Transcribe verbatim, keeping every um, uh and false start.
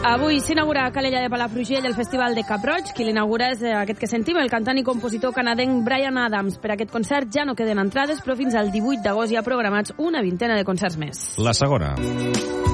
Avui s'inaugura a Calella de Palafrugell el Festival de Cap-roig. Qui l'inaugura és aquest que sentim, el cantant i compositor canadenc Bryan Adams. Per aquest concert ja no queden entrades, però fins al divuit d'agost hi ha programats una vintena de concerts més. La segona.